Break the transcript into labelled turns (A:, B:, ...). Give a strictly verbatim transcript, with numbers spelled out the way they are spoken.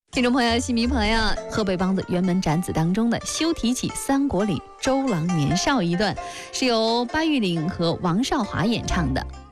A: 听众朋友、戏迷朋友，河北梆子辕门斩子当中的休提起三国里周郎年少一段，是由巴玉岭和王少华演唱的。